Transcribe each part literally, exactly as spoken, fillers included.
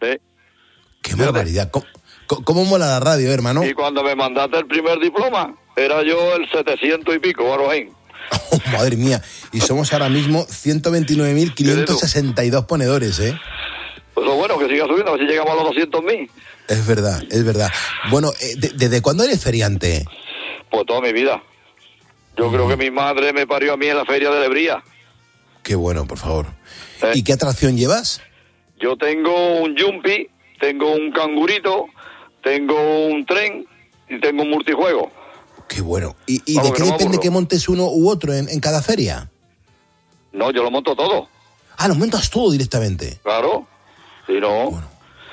Sí. Qué barbaridad. ¿Cómo, cómo mola la radio, hermano? Y cuando me mandaste el primer diploma, era yo el setecientos y pico, Barbajín. Oh, madre mía. Y somos ahora mismo ciento veintinueve mil quinientos sesenta y dos ponedores, ¿eh? Pues lo bueno, que siga subiendo, a ver si llegamos a los doscientos mil. Es verdad, es verdad. Bueno, ¿de, ¿desde cuándo eres feriante? Pues toda mi vida. Yo mm. creo que mi madre me parió a mí en la feria de Lebría. Qué bueno, por favor. ¿Eh? ¿Y qué atracción llevas? Yo tengo un Jumpy, tengo un cangurito, tengo un tren y tengo un multijuego. Qué bueno. ¿Y, y Vamos, de qué no depende que montes uno u otro en, en cada feria? No, yo lo monto todo. Ah, lo montas todo directamente. Claro. Si no... Bueno.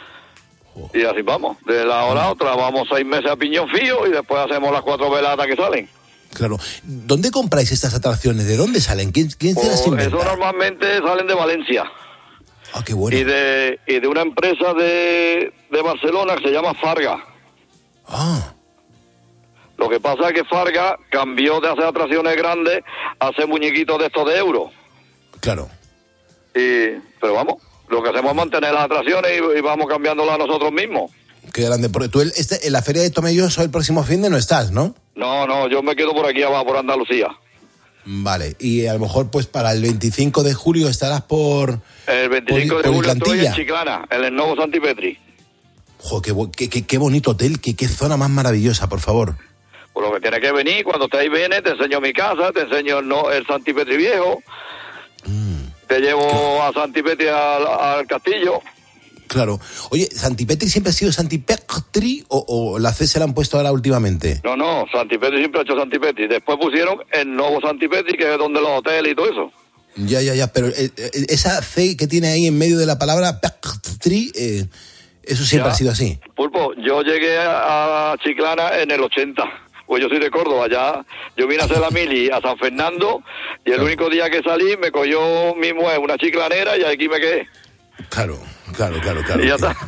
Oh. Y así vamos. De la hora a otra vamos seis meses a piñón fío y después hacemos las cuatro veladas que salen. Claro. ¿Dónde compráis estas atracciones? ¿De dónde salen? ¿Quién, quién se las inventa? Eso normalmente salen de Valencia. Ah, qué bueno. Y de, y de una empresa de, de Barcelona que se llama Farga. Ah. Lo que pasa es que Farga cambió de hacer atracciones grandes a hacer muñequitos de estos de euro. Claro. Y, pero vamos, lo que hacemos es mantener las atracciones y, y vamos cambiándolas nosotros mismos. Qué grande. Porque tú el, este, en la feria de Tomelloso el próximo fin de no estás, ¿no? No, no, yo me quedo por aquí abajo, por Andalucía. Vale, y a lo mejor pues para el veinticinco de julio estarás por... El veinticinco por, de por julio Islantilla. Estoy en Chiclana, en el Novo Santipetri. Joder, qué, qué, qué bonito hotel, qué, qué zona más maravillosa, por favor. Por lo que tienes que venir, cuando estés ahí vienes, te enseño mi casa, te enseño el, no, el Santipetri viejo, mm. te llevo ¿Qué? a Santipetri al, al castillo. Claro. Oye, ¿Santipetri siempre ha sido Santipetri o, o la C se la han puesto ahora últimamente? No, no, Santipetri siempre ha hecho Santipetri. Después pusieron el nuevo Santipetri, que es donde los hoteles y todo eso. Ya, ya, ya, pero eh, esa C que tiene ahí en medio de la palabra Petri, eh, eso siempre ya. ha sido así. Pulpo, yo llegué a Chiclana en el ochenta. Pues yo soy de Córdoba, ya. Yo vine a hacer la mili a San Fernando y el claro. único día que salí me cogió mi mujer una chiclanera y aquí me quedé. Claro, claro, claro, claro. Y ya está.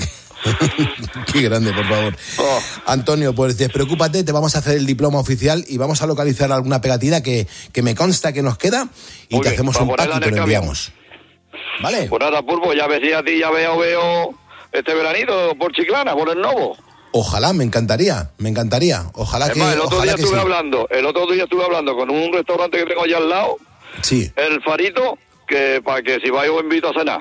Qué grande, por favor. Oh. Antonio, pues despreocúpate, te vamos a hacer el diploma oficial y vamos a localizar alguna pegatina que, que me consta que nos queda y Muy te bien, hacemos un pack y te lo enviamos. ¿Vale? Pues nada, Pulpo, ya ves si a ti ya veo, veo este veranito por Chiclana, por el Novo. Ojalá, me encantaría, me encantaría. Ojalá es que... Más, el otro día estuve sí. hablando, el otro día estuve hablando con un restaurante que tengo allá al lado. Sí. El Farito, que para que si vais os invito a cenar.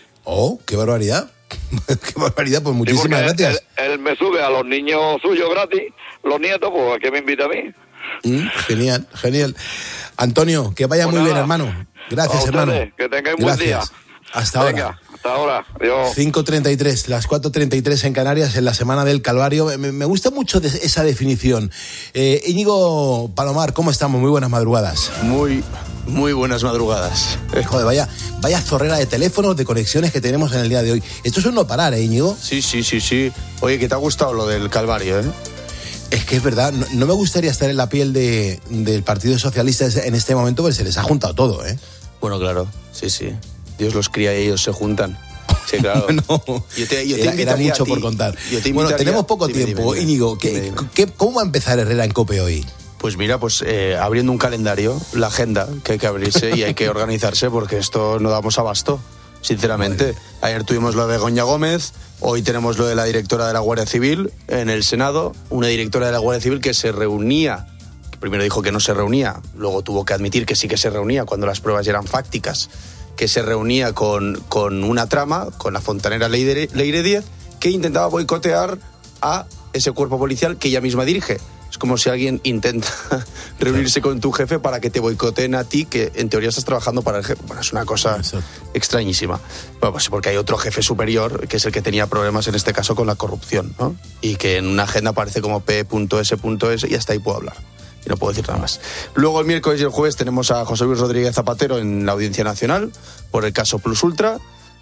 Oh, qué barbaridad. Qué barbaridad, pues muchísimas sí, gracias. Él, él me sube a los niños suyos gratis, los nietos, pues ¿a qué me invita a mí? Mm, genial, genial. Antonio, que vaya pues muy nada. bien, hermano. Gracias, hermano. Que tengáis un buen día. Hasta Venga, ahora. Hasta ahora. Adiós. cinco treinta y tres, las cuatro treinta y tres en Canarias, en la Semana del Calvario. Me, me gusta mucho de esa definición. Eh, Íñigo Palomar, ¿cómo estamos? Muy buenas madrugadas. Muy, muy buenas madrugadas. Joder, vaya, vaya zorrera de teléfonos, de conexiones que tenemos en el día de hoy. Esto es un no parar, ¿eh, Íñigo? Sí, sí, sí, sí. Oye, ¿qué te ha gustado lo del Calvario, eh? Es que es verdad, no, no me gustaría estar en la piel de, del Partido Socialista en este momento, porque se les ha juntado todo, ¿eh? Bueno, claro, sí, sí. Dios los cría y ellos se juntan. Sí, claro. no, yo te, yo te era, era mucho por contar. Bueno, tenemos poco dime, tiempo. Dime, dime. Íñigo, ¿qué, dime, dime. ¿qué, ¿cómo va a empezar Herrera en COPE hoy? Pues mira, pues eh, abriendo un calendario, la agenda, que hay que abrirse y hay que organizarse porque esto no damos abasto, sinceramente. Vale. Ayer tuvimos lo de Begoña Gómez, hoy tenemos lo de la directora de la Guardia Civil en el Senado, una directora de la Guardia Civil que se reunía, que primero dijo que no se reunía, luego tuvo que admitir que sí que se reunía cuando las pruebas ya eran fácticas, que se reunía con, con una trama, con la fontanera Leire, Leire Díez, que intentaba boicotear a ese cuerpo policial que ella misma dirige. Es como si alguien intenta reunirse con tu jefe para que te boicoteen a ti, que en teoría estás trabajando para el jefe. Bueno, es una cosa Eso. extrañísima. Bueno, pues porque hay otro jefe superior, que es el que tenía problemas en este caso con la corrupción, ¿no? Y que en una agenda aparece como P S S y hasta ahí puedo hablar. Y no puedo decir nada más. Luego el miércoles y el jueves tenemos a José Luis Rodríguez Zapatero en la Audiencia Nacional por el caso Plus Ultra.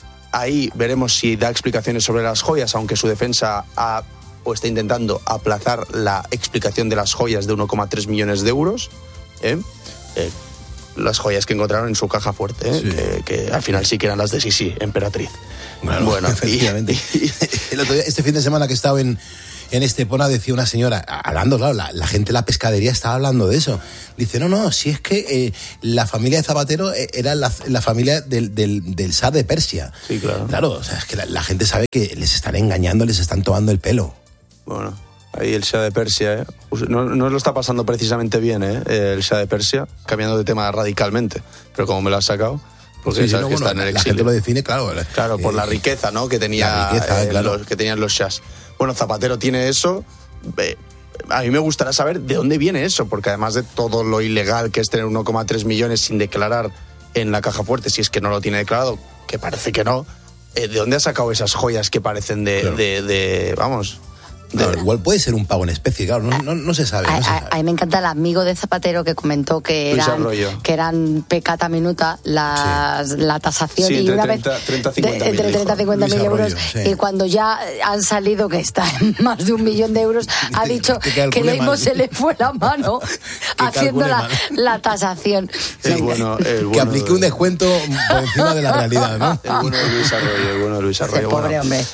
Ahí veremos si da explicaciones sobre las joyas, aunque su defensa ha, o está intentando aplazar la explicación de las joyas de uno coma tres millones de euros. ¿eh? Eh, las joyas que encontraron en su caja fuerte, ¿eh? sí. que, que al final sí que eran las de Sisi, Emperatriz. Bueno, bueno efectivamente. Y, y, el otro día, este fin de semana que he estado en... en Estepona, decía una señora, hablando, claro, la, la gente de la pescadería estaba hablando de eso. Dice, no, no, si es que eh, la familia de Zapatero era la, la familia del, del, del zar de Persia. Sí, claro. Claro, o sea, es que la, la gente sabe que les están engañando, les están tomando el pelo. Bueno, ahí el Shah de Persia, ¿eh? No, no lo está pasando precisamente bien, ¿eh? El Shah de Persia, cambiando de tema radicalmente, pero como me lo has sacado, porque sí, sabes sí, no, que bueno, está en el la exilio. gente lo define, claro. Claro, por eh, la riqueza, ¿no? Que tenía, la riqueza, eh, claro. los, que tenían los Shahs. Bueno, Zapatero tiene eso. Eh, a mí me gustaría saber de dónde viene eso, porque además de todo lo ilegal que es tener uno coma tres millones sin declarar en la caja fuerte, si es que no lo tiene declarado, que parece que no, eh, ¿de dónde ha sacado esas joyas que parecen de, claro. de, de vamos... Claro, igual puede ser un pago en especie, claro, no, no, no se sabe. No a, se sabe. A, a mí me encanta el amigo de Zapatero que comentó que eran, que eran pecata minuta las, sí. la tasación sí, y una vez treinta, cincuenta de, entre treinta y cincuenta mil euros sí. Y cuando ya han salido que está en más de un millón de euros ha dicho que, que Leimo se le fue la mano haciendo la, la tasación. El bueno, el bueno que aplique un descuento por encima de la realidad, ¿no? El bueno de Luis Arroyo, el bueno de Luis Arroyo. Ese pobre bueno. hombre.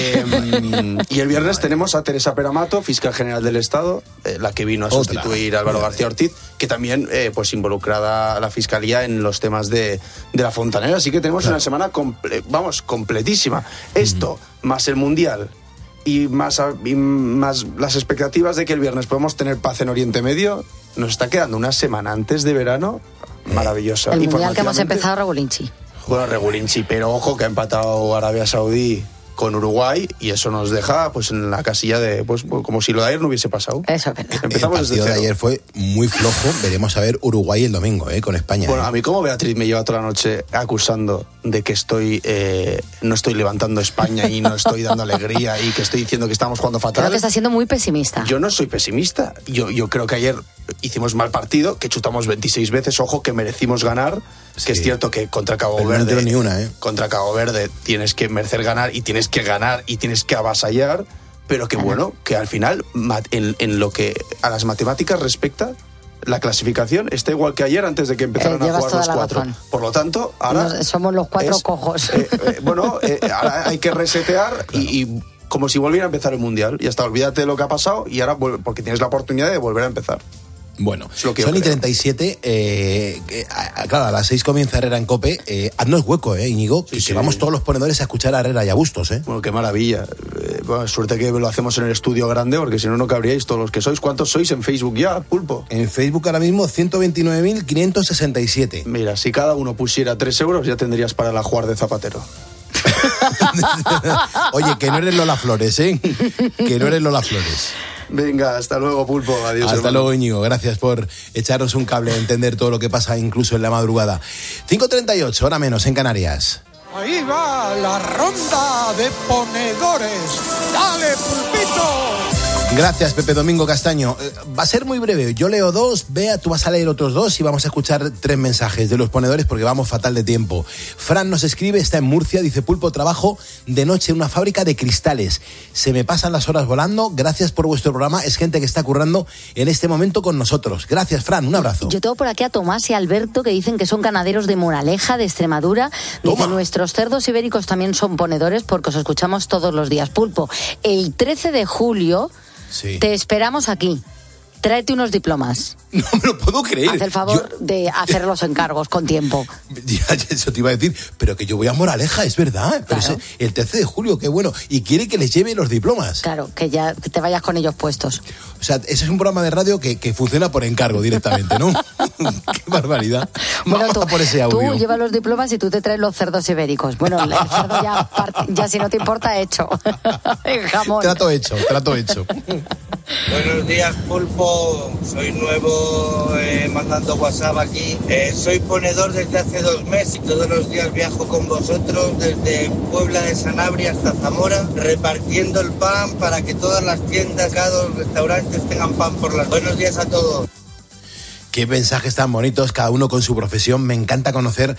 Eh, y el viernes tenemos a Teresa Peramato, fiscal general del Estado, eh, la que vino a sustituir a Álvaro García Ortiz, que también eh, pues involucrada a la fiscalía en los temas de, de la Fontanera. Así que tenemos claro. una semana comple- vamos completísima. Esto uh-huh. más el Mundial y más, y más las expectativas de que el viernes podemos tener paz en Oriente Medio, nos está quedando una semana antes de verano maravillosa. El Mundial que hemos empezado Regulinchi. Bueno, Regulinchi, pero ojo que ha empatado Arabia Saudí con Uruguay y eso nos deja pues en la casilla de pues como si lo de ayer no hubiese pasado. Eso es verdad. Empezamos el partido de ayer fue muy flojo. Veremos a ver Uruguay el domingo, ¿eh? Con España. Bueno, ¿eh? a mí como Beatriz me lleva toda la noche acusando de que estoy eh, no estoy levantando España y no estoy dando alegría y que estoy diciendo que estamos jugando fatal. Creo que está siendo muy pesimista. Yo no soy pesimista. Yo, yo creo que ayer hicimos mal partido, que chutamos veintiséis veces, ojo, que merecimos ganar. Que sí. Es cierto que contra Cabo Pero Verde no ni una, ¿eh? contra Cabo Verde tienes que merecer ganar y tienes que ganar y tienes que avasallar, pero que bueno, que al final en, en lo que a las matemáticas respecta, la clasificación está igual que ayer antes de que empezaran eh, a jugar los cuatro. Razón. Por lo tanto, ahora Nos, somos los cuatro es, cojos. Eh, eh, bueno, eh, ahora hay que resetear claro. y, y como si volviera a empezar el Mundial. Ya está, olvídate de lo que ha pasado y ahora porque tienes la oportunidad de volver a empezar. Bueno, son y treinta y siete, eh, eh, claro, a las seis comienza Herrera en COPE. Eh, haznos hueco, eh, Íñigo, sí, que, sí. que vamos todos los ponedores a escuchar a Herrera y a Bustos, eh. Bueno, qué maravilla. Eh, bueno, suerte que lo hacemos en el estudio grande, porque si no, no cabríais todos los que sois. ¿Cuántos sois en Facebook ya, Pulpo? En Facebook ahora mismo ciento veintinueve mil quinientos sesenta y siete. Mira, si cada uno pusiera tres euros, ya tendrías para la jugar de Zapatero. Oye, que no eres Lola Flores, ¿eh? Que no eres Lola Flores. Venga, hasta luego, Pulpo. Adiós. Hasta hermano. luego, Íñigo. Gracias por echarnos un cable a entender todo lo que pasa incluso en la madrugada. cinco treinta y ocho, hora menos en Canarias. Ahí va la ronda de ponedores. ¡Dale, Pulpito! Gracias, Pepe Domingo Castaño. Va a ser muy breve. Yo leo dos, Bea, tú vas a leer otros dos y vamos a escuchar tres mensajes de los ponedores porque vamos fatal de tiempo. Fran nos escribe, está en Murcia, dice: Pulpo, trabajo de noche en una fábrica de cristales. Se me pasan las horas volando. Gracias por vuestro programa. Es gente que está currando en este momento con nosotros. Gracias, Fran. Un abrazo. Yo tengo por aquí a Tomás y Alberto que dicen que son ganaderos de Moraleja, de Extremadura. Dice: Toma. Nuestros cerdos ibéricos también son ponedores porque os escuchamos todos los días. Pulpo, el trece de julio... Sí. Te esperamos aquí. Tráete unos diplomas. No me lo puedo creer. Haz el favor yo... de hacer los encargos con tiempo. Ya, eso te iba a decir, pero que yo voy a Moraleja, es verdad. Pero claro. ese, el trece de julio, qué bueno. Y quiere que les lleve los diplomas. Claro, que ya que te vayas con ellos puestos. O sea, ese es un programa de radio que, que funciona por encargo directamente, ¿no? Qué barbaridad. Bueno, Vamos tú, a por ese audio. Tú llevas los diplomas y tú te traes los cerdos ibéricos. Bueno, el cerdo ya, ya si no te importa, hecho. El jamón. Trato hecho, trato hecho. Buenos días, Pulpo. Soy nuevo eh, mandando WhatsApp aquí. Eh, soy ponedor desde hace dos meses y todos los días viajo con vosotros desde Puebla de Sanabria hasta Zamora, repartiendo el pan para que todas las tiendas, cada restaurantes tengan pan por las... Buenos días a todos. Qué mensajes tan bonitos, cada uno con su profesión. Me encanta conocer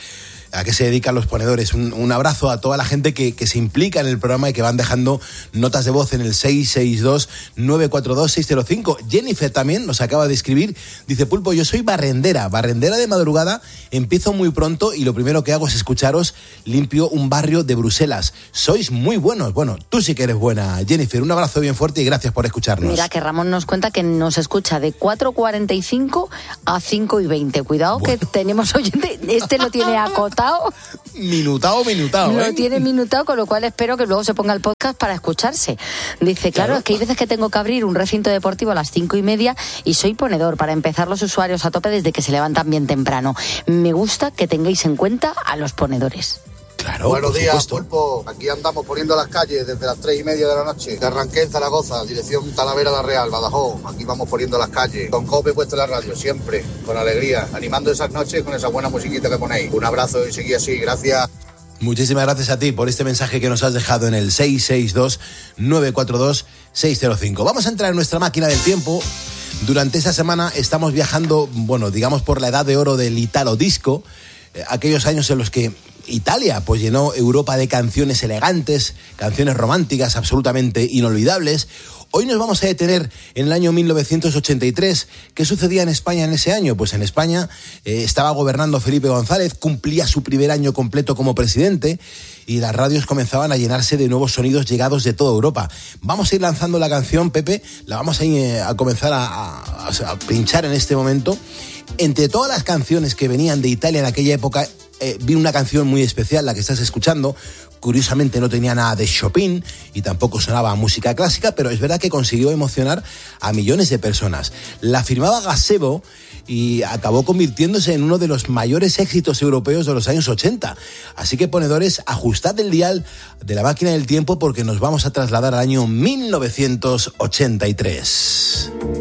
a qué se dedican los ponedores. Un, un abrazo a toda la gente que, que se implica en el programa y que van dejando notas de voz en el seis seis dos, nueve cuatro dos, seis cero cinco. Jennifer también nos acaba de escribir, dice: Pulpo, yo soy barrendera, barrendera de madrugada, empiezo muy pronto y lo primero que hago es escucharos, limpio un barrio de Bruselas. Sois muy buenos. Bueno, tú sí que eres buena, Jennifer. Un abrazo bien fuerte y gracias por escucharnos. Mira que Ramón nos cuenta que nos escucha de cuatro cuarenta y cinco a cinco y veinte. Cuidado, bueno, que tenemos oyente, este lo tiene acotado. Minutado, minutado. Lo ¿eh? tiene minutado, con lo cual espero que luego se ponga el podcast para escucharse. Dice, claro, claro, es que hay veces que tengo que abrir un recinto deportivo a las cinco y media y soy ponedor para empezar los usuarios a tope desde que se levantan bien temprano. Me gusta que tengáis en cuenta a los ponedores. Claro, buenos días, Pulpo. Aquí andamos poniendo las calles desde las tres y media de la noche. De arranqué en Zaragoza, dirección Talavera la Real, Badajoz. Aquí vamos poniendo las calles. Con COPE puesto en la radio, siempre, con alegría. Animando esas noches con esa buena musiquita que ponéis. Un abrazo y seguí así, gracias. Muchísimas gracias a ti por este mensaje que nos has dejado en el seis seis dos, nueve cuatro dos, seis cero cinco. Vamos a entrar en nuestra máquina del tiempo. Durante esta semana estamos viajando, bueno, digamos por la edad de oro del Italo Disco, eh, aquellos años en los que Italia pues llenó Europa de canciones elegantes, canciones románticas absolutamente inolvidables. Hoy nos vamos a detener en el año mil novecientos ochenta y tres. ¿Qué sucedía en España en ese año? Pues en España eh, estaba gobernando Felipe González, cumplía su primer año completo como presidente y las radios comenzaban a llenarse de nuevos sonidos llegados de toda Europa. Vamos a ir lanzando la canción, Pepe, la vamos a, ir, a comenzar a, a, a pinchar en este momento. Entre todas las canciones que venían de Italia en aquella época, eh, vi una canción muy especial, la que estás escuchando. Curiosamente no tenía nada de Chopin y tampoco sonaba a música clásica, pero es verdad que consiguió emocionar a millones de personas. La firmaba Gazebo y acabó convirtiéndose en uno de los mayores éxitos europeos de los años ochenta. Así que, ponedores, ajustad el dial de la máquina del tiempo porque nos vamos a trasladar al año mil novecientos ochenta y tres.